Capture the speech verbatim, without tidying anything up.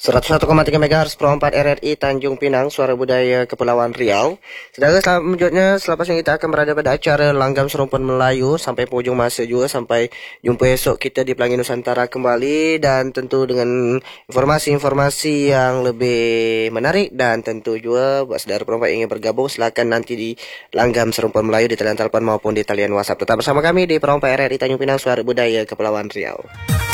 seratus satu koma tiga MHz Pro empat R R I Tanjung Pinang, Suara Budaya Kepulauan Riau. Saudara, selanjutnya selepas ini kita akan berada pada acara Langgam Serumpun Melayu sampai penghujung masa juga, sampai jumpa esok kita di Pelangi Nusantara kembali, dan tentu dengan informasi-informasi yang lebih menarik, dan tentu juga buat saudara perempuan yang ingin bergabung silakan nanti di Langgam Serumpun Melayu di talian telepon maupun di talian WhatsApp. Tetap bersama kami di Pro empat R R I Tanjung Pinang, Suara Budaya Kepulauan Riau.